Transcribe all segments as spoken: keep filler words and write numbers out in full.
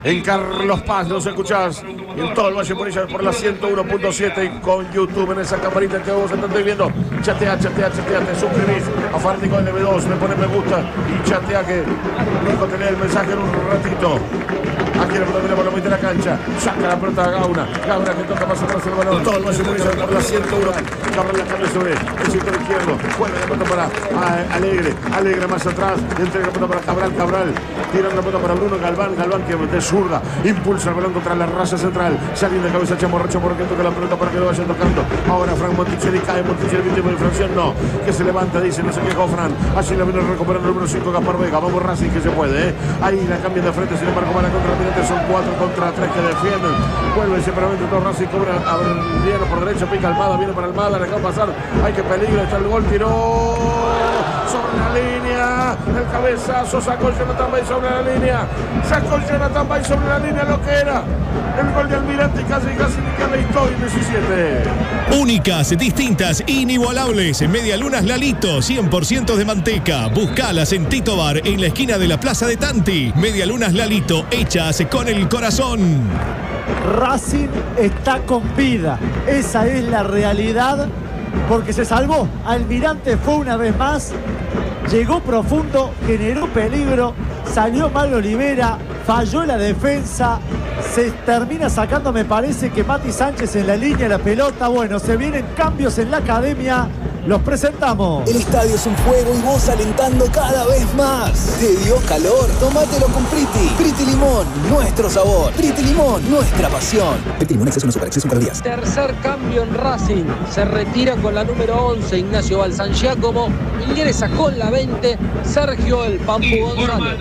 En Carlos Paz los escuchás y en todo el Valle Morilla por la ciento uno punto siete y con YouTube en esa camarita que vos estás viendo. Chatea, chatea, chatea, te suscribís a Fanático L B dos, le pones me gusta y chatea que Nico te lee el mensaje en un ratito. Aquí la pelota por la mitad de la cancha, saca la pelota a Gauna, Gauna que toca más atrás el balón, todo el Valle Morilla por la ciento uno, Gabriel la cambia sobre el sector izquierdo, juega la pelota para Alegre, Alegre más atrás, entrega la pelota para Cabral, Cabral, tirando la pelota para Bruno Galván, Galván que de zurda, impulsa el balón contra la raza central, saliendo de cabeza Chamorro, Chamorro que toca la pelota para que lo vayan tocando, ahora Frank Monticelli cae, Monticelli víctima de infracción, no, que se levanta, dice, no se quejó Fran, así la viene recuperando el número cinco Gaspar Vega, vamos Racing que se puede, ¿eh? Ahí la cambian de frente, sin embargo van a contra son cuatro contra tres que defienden. Vuelve separadamente todo Racing, cobra a Briano por derecha, pica Almada, viene para Almada, le acaba de pasar. Hay que peligro, está el gol, tiró sobre la línea. El cabezazo sacó Jonathan Bay sobre la línea. Sacó Jonathan Bay sobre la línea, lo que era el gol de Almirante, casi casi ni que la historia diecisiete. Únicas, distintas, inigualables. Medialunas Lalito, cien por ciento de manteca. Buscalas en Tito Bar, en la esquina de la Plaza de Tanti. Medialunas Lalito, hechas con el corazón. Racing está con vida. Esa es la realidad. Porque se salvó. Almirante fue una vez más. Llegó profundo, generó peligro. Salió mal Olivera. Falló la defensa. Se termina sacando, me parece, que Mati Sánchez en la línea de la pelota. Bueno, se vienen cambios en la academia. Los presentamos. El estadio es un juego y vos alentando cada vez más. ¿Te dio calor? Tómatelo con Priti. Priti Limón, nuestro sabor. Priti Limón, nuestra pasión. Priti Limón, exceso no super, exceso calorías. Tercer cambio en Racing. Se retira con la número once Ignacio Balsan Giacomo. Ingresa con la veinte Sergio El Pampu González.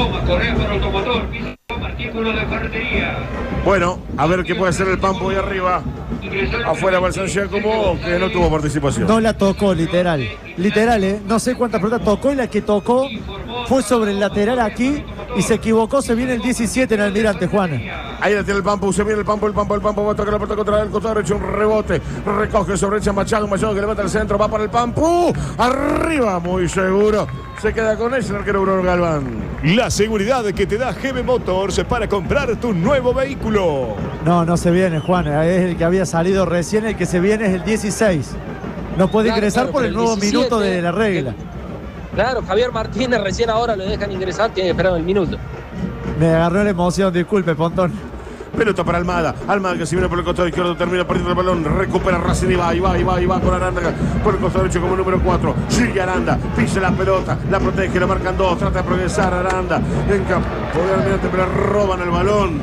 Bueno, a ver qué puede hacer el Pampu ahí arriba. Afuera Balsan Giacomo, que no tuvo participación. No la tocó, literal. Literal, ¿eh? No sé cuántas pelotas tocó y la que tocó fue sobre el lateral aquí y se equivocó. Se viene el diecisiete en Almirante, Juan. Ahí la tiene el Pampu, se viene el Pampu, el Pampu, el Pampu va a tocar la pelota contra el costado derecho, un rebote, recoge sobre derecha Machado, Machado que levanta el centro, va para el Pampu, arriba, muy seguro, se queda con ese el arquero Bruno Galván. La seguridad que te da G B Motors para comprar tu nuevo vehículo. No, no se viene, Juan, es el que había salido recién, el que se viene es el dieciséis. No puede claro, ingresar claro, por el, el nuevo diecisiete, minuto de la regla. Claro, Javier Martínez recién ahora lo dejan ingresar, tiene que esperar el minuto. Me agarró la emoción, disculpe, Pontón. Pelota para Almada, Almada que si viene por el costado izquierdo termina perdiendo el balón, recupera Racing y va, y va, y va, y va con Aranda por el costado derecho como número cuatro, sigue Aranda, pisa la pelota, la protege, la marcan dos, trata de progresar Aranda, en campo de Almirante, pero roban el balón.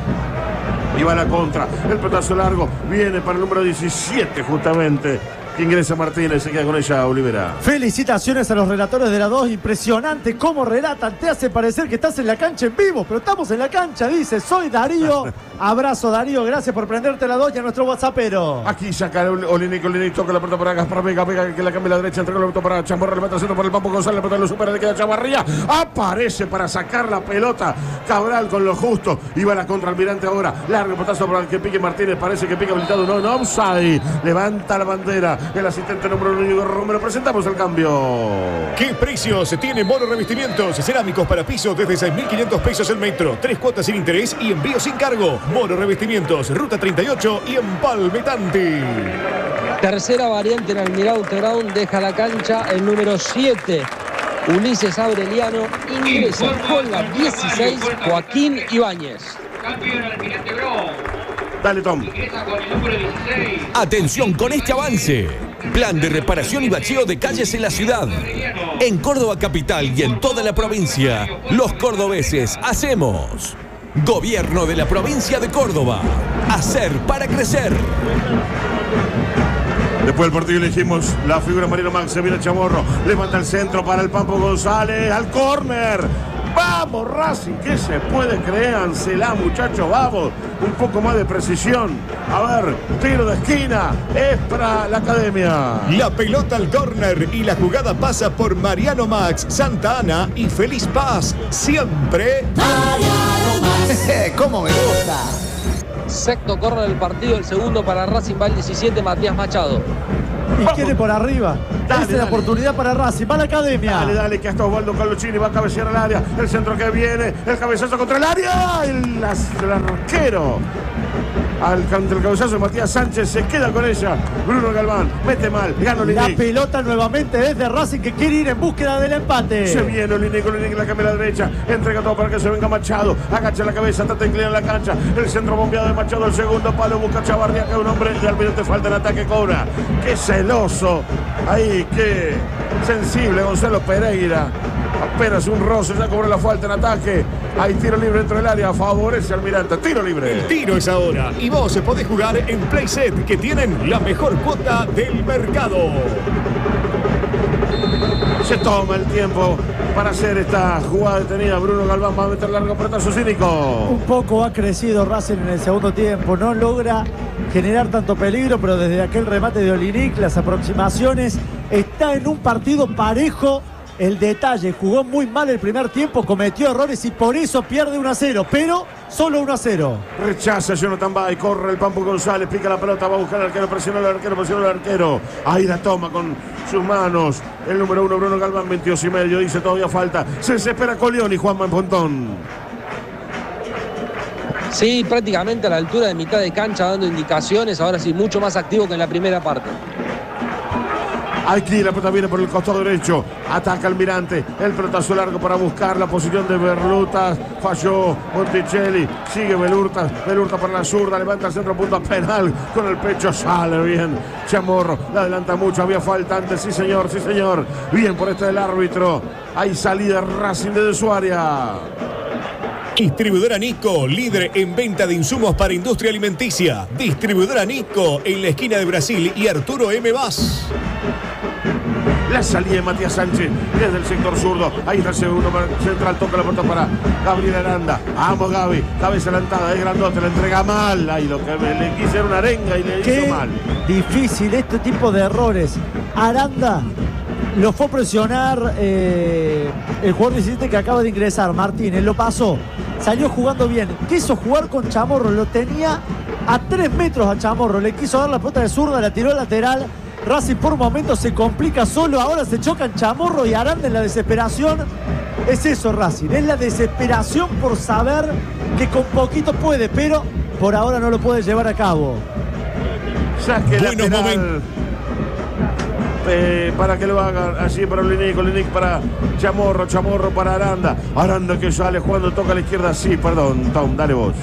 Y va a la contra, el pelotazo largo, viene para el número diecisiete justamente, que ingresa Martínez y se queda con ella Olivera. Felicitaciones a los relatores de la dos, impresionante cómo relatan, te hace parecer que estás en la cancha en vivo, pero estamos en la cancha, dice, soy Darío, abrazo Darío, gracias por prenderte la dos y a nuestro WhatsAppero. Aquí saca Olinico, Olinico toca la pelota para Gaspar Vega, Vega que la cambia a la derecha, entrega la pelota para Chamorro, le mete al centro por el Pampu González, la pelota lo supera, le queda Chavarría, aparece para sacar la pelota, Cabral con lo justo, iba a la contra Almirante ahora, largo pelotazo para el que pique Martínez, parece que pique habilitado, no, no, offside, levanta la bandera, el asistente número uno Íñigo Romero, presentamos el cambio. ¿Qué precios tiene Mono Revestimientos? Cerámicos para pisos desde seis mil quinientos pesos el metro, tres cuotas sin interés y envío sin cargo. Mono Revestimientos, Ruta treinta y ocho y Empalme Tanti. Tercera variante en Almirante Brown, deja la cancha el número siete Ulises Aureliano, ingresa con la dieciséis Joaquín Ibáñez. Campeón Almirante Brown. Dale, Tom. Atención con este avance. Plan de reparación y bacheo de calles en la ciudad. En Córdoba capital y en toda la provincia, los cordobeses hacemos. Gobierno de la provincia de Córdoba. Hacer para crecer. Después del partido elegimos la figura Mariano Max, se viene el Chamorro, levanta el centro para el Pampu González, al córner. Vamos Racing, que se puede, créansela muchachos, vamos, un poco más de precisión. A ver, tiro de esquina, es para la academia. La pelota al córner y la jugada pasa por Mariano Max, Santa Ana y Feliz Paz, siempre. Mariano Max. ¿Cómo me gusta? Sexto córner del partido, el segundo para Racing, va el diecisiete, Matías Machado. Y quiere por arriba. Dale, Esa es la dale. oportunidad para Racing. Va a la academia. Dale, dale, que hasta Osvaldo Carluccini va a cabecear al área. El centro que viene, el cabezazo contra el área. El, las- el arquero. Al contra el cabezazo de Matías Sánchez, se queda con ella. Bruno Galván, mete mal, gana La Olinic. pelota nuevamente desde Racing, que quiere ir en búsqueda del empate. Se viene Olinic, Olinic la cambia a la derecha. Entrega todo para que se venga Machado. Agacha la cabeza, trata de inclinar la cancha. El centro bombeado de Machado, el segundo palo. Busca Chavarría, que es un hombre de Almirante. Falta el ataque, cobra. Qué celoso. Ahí, qué sensible Gonzalo Pereira. Apenas un roce, ya cobró la falta en ataque. Hay tiro libre dentro del área. Favorece Almirante. Tiro libre. El tiro es ahora y vos podés jugar en Playset, que tienen la mejor cuota del mercado. Se toma el tiempo para hacer esta jugada detenida. Bruno Galván va a meter largo pelotazo cínico. Un poco ha crecido Racing en el segundo tiempo. No logra generar tanto peligro, pero desde aquel remate de Olinic, las aproximaciones, está en un partido parejo. El detalle, jugó muy mal el primer tiempo, cometió errores y por eso pierde uno a cero, pero solo uno a cero. Rechaza Jonathan Bay, corre el Pampo González, pica la pelota, va a buscar al arquero, presiona al arquero, presiona al arquero. Ahí la toma con sus manos. El número uno, Bruno Galván, veintidós y medio, dice todavía falta. Se desespera Colión y Juanma Pontón. Sí, prácticamente a la altura de mitad de cancha dando indicaciones, ahora sí, mucho más activo que en la primera parte. Aquí la pelota viene por el costado derecho. Ataca Almirante. El pelotazo largo para buscar la posición de Berlutas. Falló Monticelli. Sigue Belurtas. Belurtas para la zurda. Levanta el centro, punto penal. Con el pecho sale bien. Chamorro. La adelanta mucho. Había falta antes. Sí, señor. Sí, señor. Bien por este del árbitro. Hay salida Racing desde su área. Distribuidora Nico, líder en venta de insumos para industria alimenticia. Distribuidora Nico, en la esquina de Brasil y Arturo M. Vaz. La salida de Matías Sánchez desde el sector zurdo. Ahí está el segundo central. Toca la pelota para Gabriel Aranda. Vamos, Gaby. Cabeza adelantada. Es grandote. La entrega mal. Ahí lo que le quise era una arenga y le Qué hizo mal. difícil este tipo de errores. Aranda lo fue a presionar eh, el jugador diecisiete que acaba de ingresar, Martínez. Lo pasó. Salió jugando bien. Quiso jugar con Chamorro. Lo tenía a tres metros a Chamorro. Le quiso dar la pelota de zurda. La tiró lateral. Racing por momentos se complica solo. Ahora se chocan Chamorro y Aranda en la desesperación. Es eso, Racing. Es la desesperación por saber que con poquito puede, pero por ahora no lo puede llevar a cabo. Saque Buenos lateral. momentos. Eh, para que lo hagan así para Olinic, Olinic para Chamorro, Chamorro para Aranda. Aranda que sale jugando, toca a la izquierda. Sí, perdón, Tom, dale vos.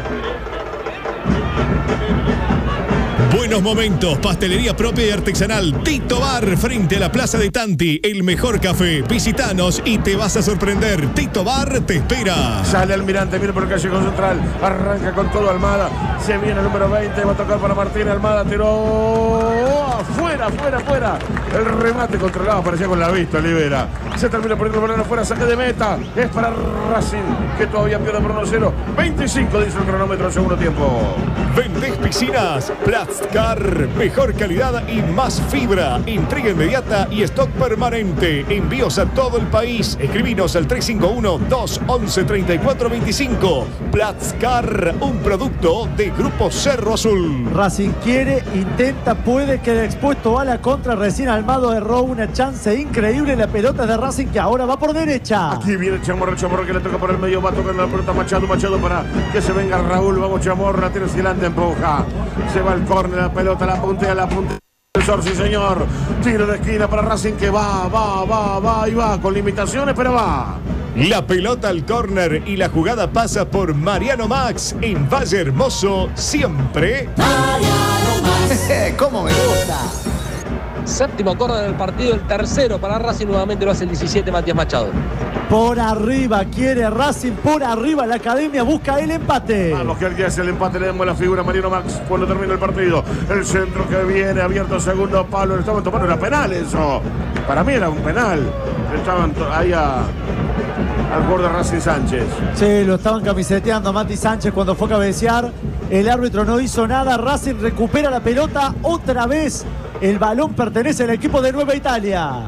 Buenos momentos, pastelería propia y artesanal Tito Bar, frente a la Plaza de Tanti, el mejor café. Visitanos y te vas a sorprender. Tito Bar te espera. Sale Almirante, viene por el callejón central, arranca con todo Almada, se viene el número veinte, va a tocar para Martín. Almada tiró afuera, afuera, afuera. El remate controlado, parecía con la vista, libera. Se termina poniendo el balón afuera, saque de meta. Es para Racing, que todavía pierde por uno cero. veinticinco dice el cronómetro, segundo tiempo. ¿Vendés piscinas? Plastcar, mejor calidad y más fibra. Entrega inmediata y stock permanente. Envíos a todo el país. Escribinos al tres cinco uno, dos once, treinta y cuatro veinticinco. Plastcar, un producto de Grupo Cerro Azul. Racing quiere, intenta, puede, queda expuesto a la contra. Recién Almado erró una chance increíble. La pelota de Racing que ahora va por derecha. Aquí viene Chamorro, Chamorro que le toca por el medio, va tocando la pelota Machado, Machado para que se venga Raúl. Vamos Chamorro, la tira hacia adelante, empuja. Se va el córner, la pelota, la puntea, la puntea. Sí, señor. Tiro de esquina para Racing que va, va, va, va y va. Con limitaciones, pero va. La pelota al córner y la jugada pasa por Mariano Max en Valle Hermoso, siempre. ¿Cómo me gusta? Séptimo córner del partido, el tercero para Racing, nuevamente lo hace el diecisiete, Matías Machado. Por arriba quiere Racing, por arriba la academia busca el empate. Vamos que alguien hace el empate, le damos la figura a Mariano Max cuando termina el partido. El centro que viene, abierto segundo palo. Le estaban tomando, era penal eso. Para mí era un penal. Le estaban ahí a, al jugador de Racing Sánchez. Sí, lo estaban camiseteando a Mati Sánchez cuando fue a cabecear. El árbitro no hizo nada. Racing recupera la pelota otra vez. El balón pertenece al equipo de Nueva Italia.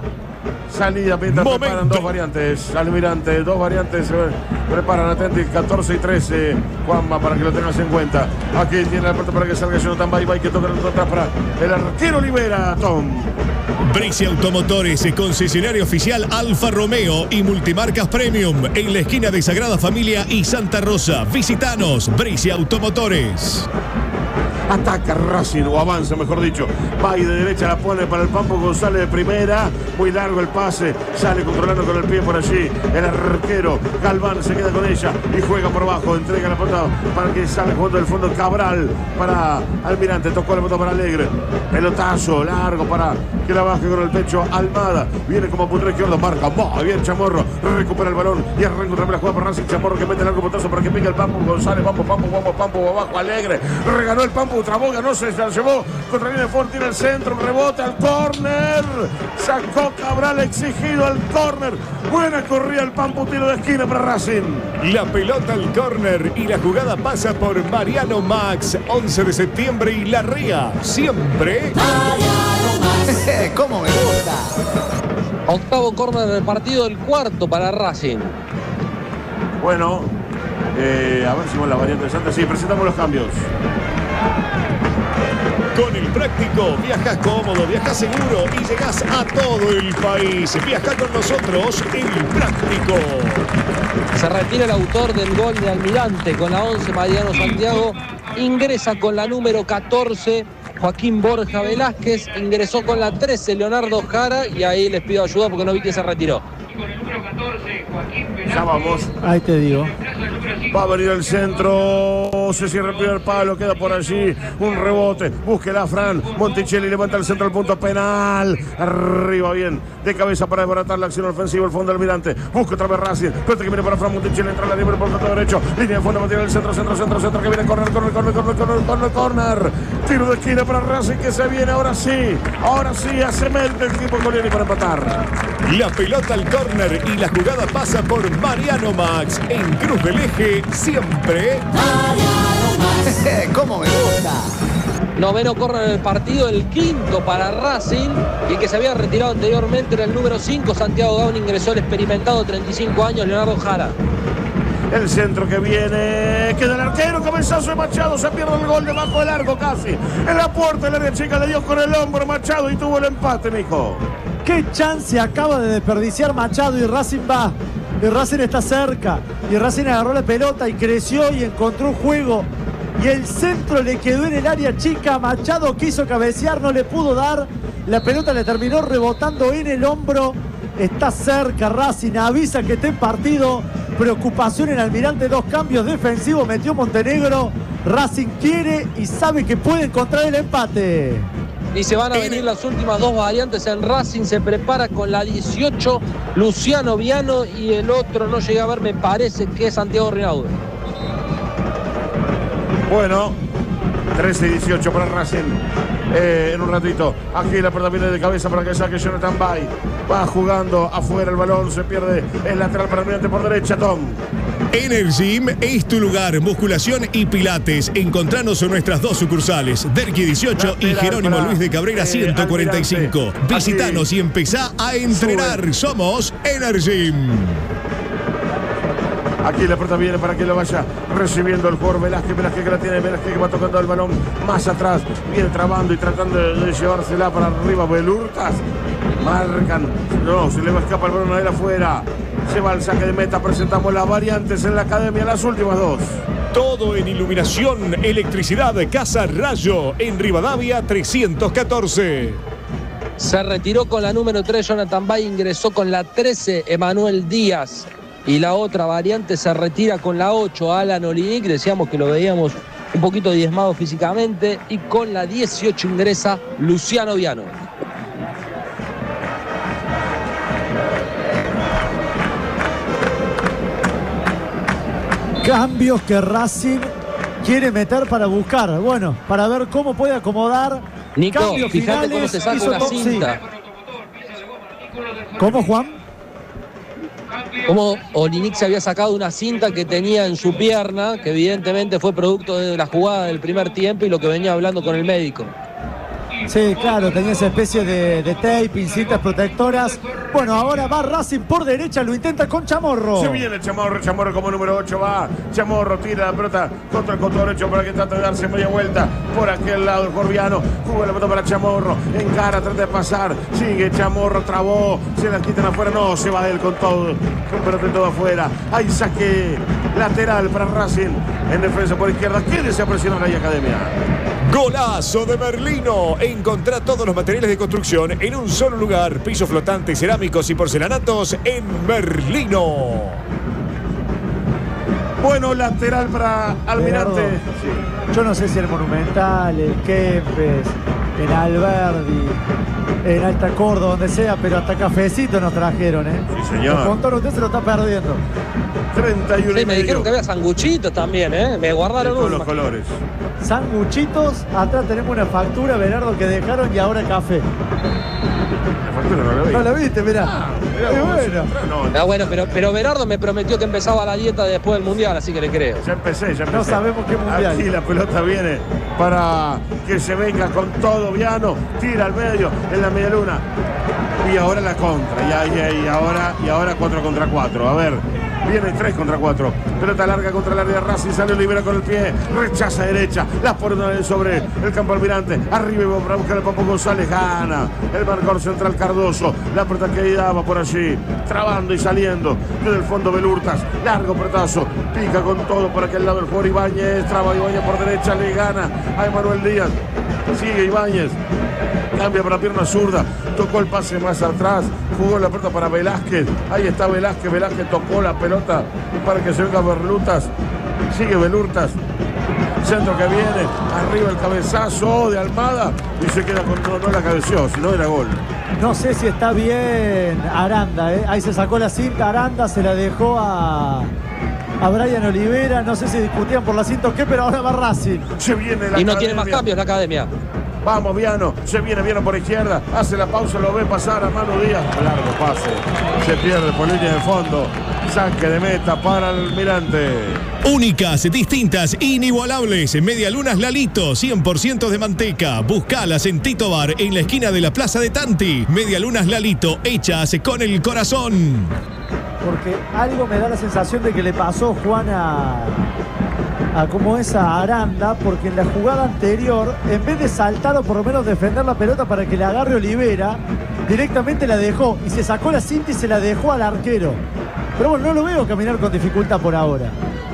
salida mientras Momento. preparan dos variantes. Almirante, dos variantes se preparan. Atenti, catorce y trece. Juanma, para que lo tengas en cuenta. Aquí tiene la puerta para que salga Jonathan Bay, que toca el otro atrás para el arquero Olivera. Tom. Brescia Automotores, concesionario oficial Alfa Romeo y multimarcas Premium en la esquina de Sagrada Familia y Santa Rosa. Visitanos, Brescia Automotores. Ataca Racing, o avanza mejor dicho. Va y de derecha la pone para el Pampo González de primera. Muy largo el pase. Sale controlando con el pie por allí. El arquero Galván se queda con ella y juega por abajo. Entrega la pelota para que salga jugando del fondo Cabral para Almirante. Tocó la pelota para Alegre. Pelotazo largo para que la baje con el pecho Almada. Viene como punto izquierdo. Marca. Muy bien Chamorro. Recupera el balón y arranca otra vez la jugada para Racing. Chamorro que mete el largo botazo para que pique el Pampo González. Vamos, Pampo, vamos, Pampo, abajo. Alegre. Reganó el Pampo. Traboga, no se la llevó. Contra línea de fondo, tira el centro. Rebote al córner. Sacó Cabral exigido al córner. Buena corrida el Pampo. Tiro de esquina para Racing. La pelota al córner y la jugada pasa por Mariano Max. once de septiembre y La Ría. Siempre. ¿Cómo me gusta? Octavo córner del partido, el cuarto para Racing. Bueno, eh, a ver si con la variante antes. Sí, presentamos los cambios. Con el práctico, viajas cómodo, viajas seguro y llegás a todo el país. Viaja con nosotros, el práctico. Se retira el autor del gol de Almirante con la once, Mariano Santiago. Ingresa con la número catorce, Joaquín Borja Velázquez. Ingresó con la trece, Leonardo Jara. Y ahí les pido ayuda porque no vi que se retiró. Ya vamos. Ahí te digo. Va a venir el centro. Se cierra el primer palo. Queda por allí. Un rebote. Búsquela Fran. Monticelli levanta el centro al punto penal. Arriba bien. De cabeza para desbaratar la acción ofensiva. El fondo Almirante. Busca otra vez Racing. Pelota que viene para Fran. Monticelli entra a la libre por el costado derecho. Línea de fondo. Mantiene el centro, centro, centro, centro. Que viene corner, corner, corner, corner, corner, corner, corner. Tiro de esquina para Racing que se viene. Ahora sí. Ahora sí. Hace mente el equipo Coliani para empatar. La pelota al córner y la jugada pasa por Mariano Max. En Cruz del Eje, siempre. ¿Cómo me gusta? Noveno córner del partido, el quinto para Racing. Y el que se había retirado anteriormente era el número cinco, Santiago Gaón. Ingresó el experimentado, treinta y cinco años, Leonardo Jara. El centro que viene. Queda el arquero. Cabezazo de Machado. Se pierde el gol debajo del arco casi. En la puerta del área chica le dio con el hombro Machado y tuvo el empate, mijo. Qué chance acaba de desperdiciar Machado y Racing va. Y Racing está cerca. Y Racing agarró la pelota y creció y encontró un juego. Y el centro le quedó en el área chica. Machado quiso cabecear, no le pudo dar. La pelota le terminó rebotando en el hombro. Está cerca Racing. Avisa que está en partido. Preocupación en Almirante. Dos cambios defensivos metió Montenegro. Racing quiere y sabe que puede encontrar el empate. Y se van a venir las últimas dos variantes en Racing. Se prepara con la dieciocho Luciano Viano y el otro no llegué a ver, me parece que es Santiago Rinaudo. Bueno, trece y dieciocho para Racing. Eh, en un ratito, aquí la pelota viene de cabeza para que saque Jonathan Bay. Va jugando afuera el balón, se pierde el lateral para Almirante por derecha, Tom. Energym es tu lugar, musculación y pilates. Encontranos en nuestras dos sucursales, Derqui dieciocho y Lateral Jerónimo para, Luis de Cabrera eh, ciento cuarenta y cinco. Almirante. Visitanos Aquí. y empezá a entrenar. Sube. Somos Energym. Aquí la pelota viene para que lo vaya recibiendo el jugador Velázquez. Velázquez que la tiene, Velázquez que va tocando el balón más atrás. Viene trabando y tratando de, de llevársela para arriba. Belurtas. Marcan. No, se le va a escapar el balón a él afuera. Se va al saque de meta. Presentamos las variantes en la academia, las últimas dos. Todo en iluminación, electricidad, Casa Rayo, en Rivadavia trescientos catorce. Se retiró con la número tres Jonathan Bay, ingresó con la trece Emanuel Díaz. Y la otra variante se retira con la ocho Alan Olinic, decíamos que lo veíamos un poquito diezmado físicamente. Y con la dieciocho ingresa Luciano Viano. Cambios que Racing quiere meter para buscar, bueno, para ver cómo puede acomodar. Nico, cambios fíjate finales, cómo se saca hizo una Tom, sí. cinta. ¿Cómo, Juan? Como Olinic se había sacado una cinta que tenía en su pierna, que evidentemente fue producto de la jugada del primer tiempo y lo que venía hablando con el médico. Sí, claro, tenía esa especie de, de tape, cintas protectoras. Bueno, ahora va Racing por derecha, lo intenta con Chamorro. Se viene Chamorro, Chamorro como número ocho va. Chamorro tira la pelota contra el costado derecho para que trate de darse media vuelta por aquel lado el Corviano. Juega la pelota para Chamorro, encara, trata de pasar. Sigue Chamorro, trabó, se la quitan afuera. No, se va él con todo, con pelota todo afuera. Ahí saque lateral para Racing en defensa por izquierda. Quédese a presionar ahí, Academia. Golazo de Merlino. Encontrá todos los materiales de construcción en un solo lugar. Pisos flotantes, cerámicos y porcelanatos en Merlino. Bueno, lateral para Almirante. Sí. Yo no sé si el Monumental, el Kempes, el Alberdi, en Alta Córdoba, donde sea, pero hasta cafecito nos trajeron, ¿eh? Sí, señor. Nos contaron, usted se lo está perdiendo. treinta y uno Sí, y me medio. dijeron que había sanguchitos también, ¿eh? Me guardaron Con uno. los colores. Sanguchitos, atrás tenemos una factura, Berardo, que dejaron y ahora café. La factura no la vi. No la viste, mirá. Ah, mirá Es vos, bueno. no, Ah, bueno, pero, pero Berardo me prometió que empezaba la dieta después del Mundial, así que le creo. ya empecé, ya empecé. No sabemos qué mundial. Aquí la pelota viene para que se venga con todo Viano. Tira al medio en la media luna. Y ahora la contra. Y, ahí, y ahora y ahora cuatro contra cuatro. A ver. Viene tres contra cuatro. Pelota larga contra el área de Racing. Sale Olivera con el pie. Rechaza derecha. La pone sobre el campo Almirante. Arriba y para buscar el Papo González. Gana el marcador central Cardoso. La pelota que daba por allí. Trabando y saliendo. Desde el fondo Belurtas. Largo pretazo. Pica con todo por aquel lado el jugador Ibáñez. Traba Ibáñez por derecha. Le gana a Emanuel Díaz. Sigue Ibáñez. Cambia para pierna zurda. Tocó el pase más atrás. Jugó la pelota para Velázquez. Ahí está Velázquez. Velázquez tocó la pelota para que se venga Berlutas. Sigue Belurtas. Centro que viene. Arriba el cabezazo de Almada. Y se queda con. No, no la cabeció, sino era gol. No sé si está bien Aranda, ¿eh? Ahí se sacó la cinta Aranda, se la dejó a, a Brian Olivera. No sé si discutían por la cinta o qué, pero ahora va Racing. Se viene la Y no tiene más Academia. cambios la Academia. Vamos, Viano. Se viene Viano por izquierda. Hace la pausa, lo ve pasar a Manu Díaz. Largo pase. Se pierde por línea de fondo. Saque de meta para el Almirante. Únicas, distintas, inigualables. Medialunas Lalito, cien por ciento de manteca. Buscalas en Tito Bar, en la esquina de la Plaza de Tanti. Medialunas Lalito, hechas con el corazón. Porque algo me da la sensación de que le pasó Juan a, a como es a Aranda, porque en la jugada anterior, en vez de saltar o por lo menos defender la pelota para que la agarre Olivera, directamente la dejó y se sacó la cinta y se la dejó al arquero. Pero bueno, no lo veo caminar con dificultad por ahora.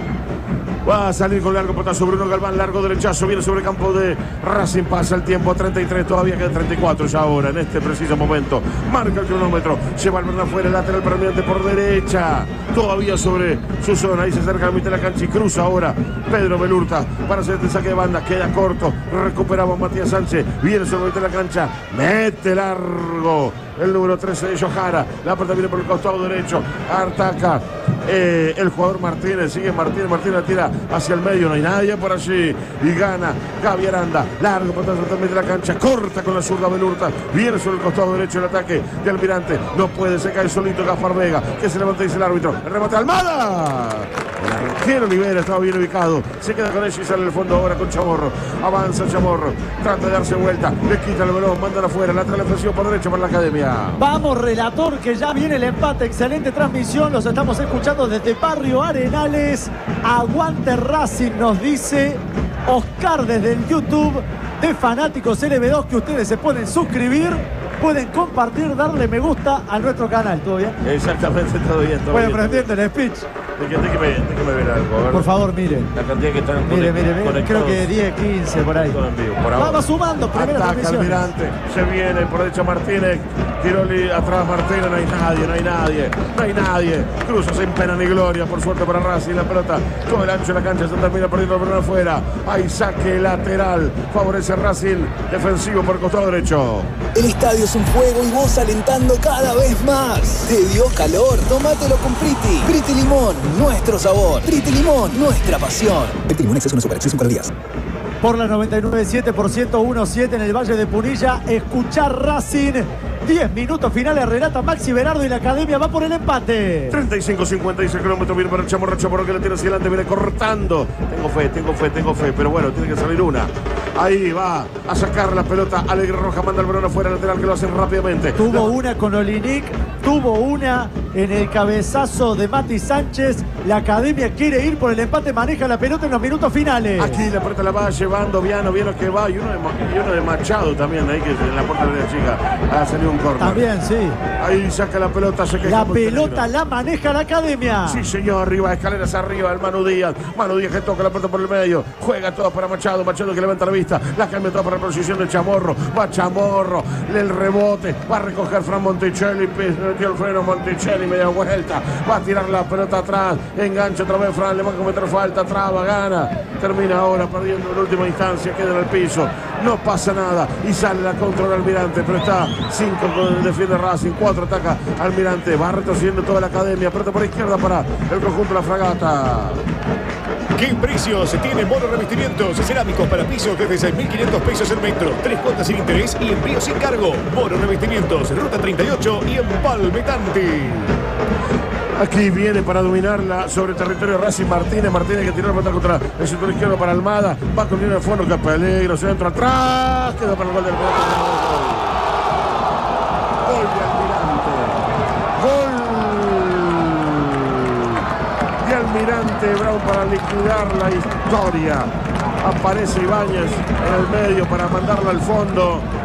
Va a salir con largo potazo Bruno Galván, largo derechazo, viene sobre el campo de Racing, pasa el tiempo, treinta y tres, todavía queda treinta y cuatro ya ahora, en este preciso momento. Marca el cronómetro, lleva el balón afuera, el lateral para Almirante por derecha, todavía sobre su zona, ahí se acerca a la mitad de la cancha y cruza ahora Pedro Belurta para hacer este saque de banda, queda corto, recuperamos Matías Sánchez, viene sobre la mitad de la cancha, mete largo. El número trece de Johara. La pelota viene por el costado derecho. Ataca eh, el jugador Martínez. Sigue Martínez. Martínez la tira hacia el medio. No hay nadie por allí. Y gana Gaby Aranda. Largo por también de la cancha. Corta con la zurda Belurta. Viene sobre el costado derecho el ataque de Almirante. No puede. Se cae solito Gaspar Vega. Que se levanta y dice el árbitro. El remate Almada. El arquero Olivera estaba bien ubicado. Se queda con ella y sale al fondo ahora con Chamorro. Avanza Chamorro. Trata de darse vuelta. Le quita el balón. Manda afuera. Lateral ofensivo por derecha para la Academia. Vamos, relator, que ya viene el empate. Excelente transmisión. Los estamos escuchando desde Barrio Arenales. Aguante Racing, nos dice Oscar desde el YouTube de Fanáticos L B dos, que ustedes se pueden suscribir, pueden compartir, darle me gusta a nuestro canal. ¿Todo bien? Exactamente, todo bien. Todo Bueno, bien, pero todo entiendo el speech. bien. Déjeme, déjeme ver algo. A ver. Por favor, mire. La cantidad que están Mire, mire, mire. conectados. Creo que diez, quince por ahí. Todo en vivo, por ahora. Va, va sumando, primera Ataca transmisión. Almirante, se viene por derecha Martínez, Tiroli atrás Martínez, no hay nadie, no hay nadie, no hay nadie, cruza sin pena ni gloria, por suerte para Racing, la pelota, todo el ancho de la cancha, se termina perdiendo por afuera, hay saque lateral, favorece Racing, defensivo por el costado derecho. El estadio es un juego y vos alentando cada vez más. ¿Te dio calor? Tómatelo con Priti. Priti Limón, nuestro sabor. Priti Limón, nuestra pasión. Priti Limón, exceso no supera, exceso en calorías. Por la noventa y nueve punto siete por ciento, uno siete en el Valle de Punilla. Escuchar Racing. diez minutos finales, relata Maxi Berardo y la Academia va por el empate. treinta y cinco cincuenta y seis kilómetros, viene para el Chamorro, Chamorro que le tira hacia adelante, viene cortando. Tengo fe, tengo fe, tengo fe, pero bueno, tiene que salir una. Ahí va a sacar la pelota. Alegre Roja manda el balón afuera, lateral que lo hacen rápidamente. Tuvo La... una con Olinic, tuvo una en el cabezazo de Mati Sánchez. La academia quiere ir por el empate, maneja la pelota en los minutos finales. Aquí la pelota la va llevando Viano, Viano que va. Y uno de, y uno de Machado también, ahí que en la puerta de la chica ha salido un córner. También, sí. Ahí saca la pelota, se queja La muy pelota peligro. la maneja la academia. Sí, señor, arriba, escaleras arriba, el Manu Díaz. Manu Díaz que toca la pelota por el medio. Juega todo para Machado. Machado que levanta la vista. La cambia toda para la posición de Chamorro. Va Chamorro. El rebote. Va a recoger Fran Monticelli. Metió el freno Monticelli. Media vuelta. Va a tirar la pelota atrás. Engancha otra vez Fran. Le va a cometer falta. Traba, gana. Termina ahora perdiendo en última instancia. Queda en el piso. No pasa nada. Y sale la contra del Almirante. Pero está cinco con defiende Racing. cuatro ataca Almirante. Va retrocediendo toda la academia. Pelota por izquierda para el conjunto de la Fragata. ¿Qué precios tiene Moro Revestimientos Cerámicos para pisos desde seis mil quinientos pesos el metro? Tres cuotas sin interés y envío sin cargo. Moro Revestimientos, Ruta treinta y ocho y Empalme Tanti. Aquí viene para dominarla sobre el territorio Racing Martínez. Martínez que tiró la pelota contra el sector izquierdo para Almada. Va con línea de fondo, que peligro. Se entra atrás. Queda para el gol del gol. Gol de Almirante. Gol de Almirante Brown para liquidar la historia. Aparece Ibáñez en el medio para mandarla al fondo.